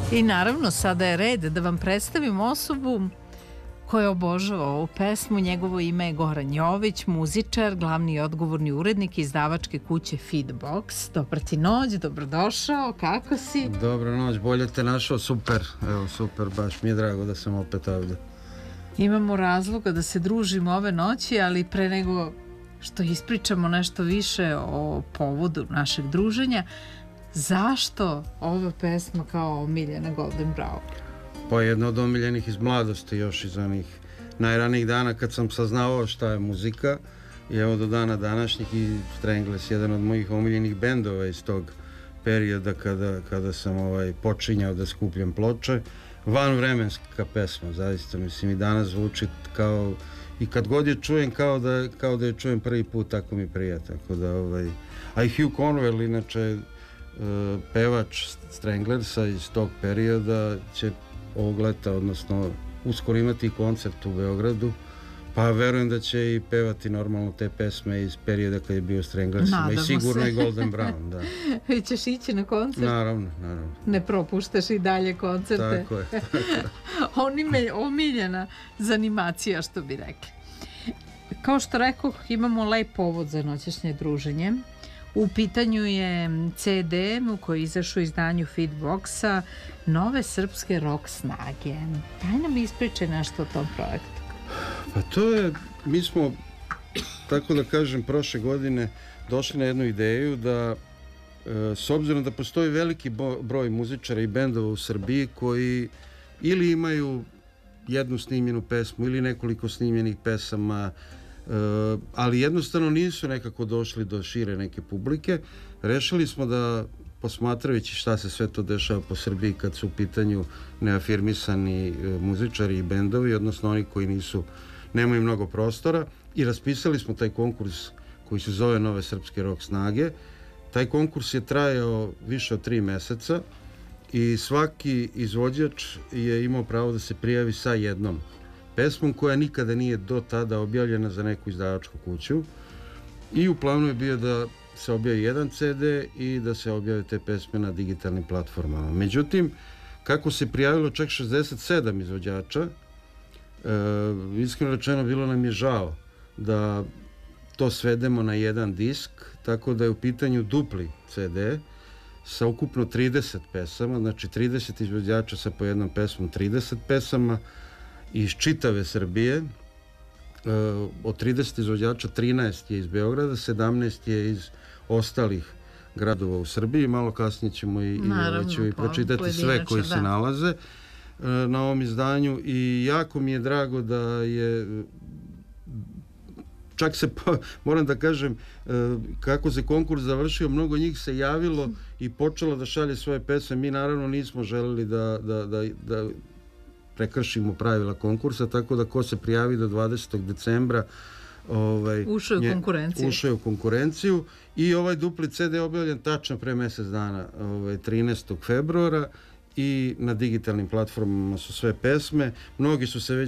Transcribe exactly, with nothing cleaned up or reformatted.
I naravno, sada je red da vam predstavim osobu koja obožava ovu pesmu. Njegovo ime je Goran Jović, muzičar, glavni i odgovorni urednik izdavačke kuće Feedbox. Dobar ti noć, dobrodošao, kako si? Dobro noć, bolje te našao, super, evo super, baš mi je drago da sam opet ovdje. Imamo razloga da se družimo ove noći, ali pre nego što ispričamo nešto više o povodu našeg druženja, zašto ova pesma kao omiljena Golden Brown? Pa jedna od omiljenih iz mladosti, još iz onih najranijih dana kad sam saznavao šta je muzika, i evo do dana današnjih. I Stranglers, jedan od mojih omiljenih bendova iz tog perioda kada, kada sam ovaj, počinjao da skupljam ploče. Vanvremenska pesma, zaista, mislim, i danas zvuči kao, i kad god je čujem kao da, kao da je čujem prvi put, tako mi prija, tako da ovaj... A i Hugh Cornwell, inače uh, pevač Stranglersa iz tog perioda, će ovog leta, odnosno uskoro imati koncert u Beogradu, pa verujem da će i pevati normalno te pesme iz perioda kad je bio Stranglersima i sigurno se. I Golden Brown, da. I ćeš ići na koncert? Naravno, naravno. Ne propuštaš i dalje koncerte? Tako je. Tako je. Onime omiljena zanimacija, što bi rekli. Kao što rekoh, imamo lep povod za noćašnje druženje. U pitanju je ce de u koji je izašao u izdanju Feedboxa Nove srpske rock snage. Daj nam ispričaj nešto o tom projektu. Pa to je, mi smo, tako da kažem, prošle godine došli na jednu ideju da, e, s obzirom da postoji veliki broj muzičara i bendova u Srbiji koji ili imaju jednu snimljenu pesmu ili nekoliko snimljenih pesama, Uh, ali jednostavno nisu nekako došli do šire neke publike, rešili smo da, posmatrajući šta se sve to dešava po Srbiji kad su u pitanju neafirmisani uh, muzičari i bendovi, odnosno oni koji nisu, nemaju mnogo prostora, i raspisali smo taj konkurs koji se zove Nove srpske rock snage. Taj konkurs je trajao više od tri meseca i svaki izvođač je imao pravo da se prijavi sa jednom pesmom koja nikada nije do tada objavljena za neku izdavačku kuću, i u planu je bio da se objavi jedan ce de i da se objave te pesme na digitalnim platformama. Međutim, kako se prijavilo čak šezdeset sedam izvođača, e, iskreno rečeno bilo nam je žao da to svedemo na jedan disk, tako da je u pitanju dupli ce de sa ukupno trideset pesama, znači trideset izvođača sa po jednom pesmom, trideset pesama iz čitave Srbije. Od trideset izvođača trinaest je iz Beograda, sedamnaest je iz ostalih gradova u Srbiji. Malo kasnije ćemo i, Naravno, i, i pročitati sve koji da. se nalaze na ovom izdanju, i jako mi je drago da je, čak se, moram da kažem, kako se konkurs završio, mnogo njih se javilo i počelo da šalje svoje pesme. Mi naravno nismo želeli da, da, da, da prekršimo pravila konkursa, tako da ko se prijavi do dvadesetog decembra ovaj, ušao je u konkurenciju. Ušao je u konkurenciju i ovaj dupli ce de je objavljen tačno pre mjesec dana, ovaj, trinaestog februara, i na digitalnim platformama su sve pesme. Mnogi su se već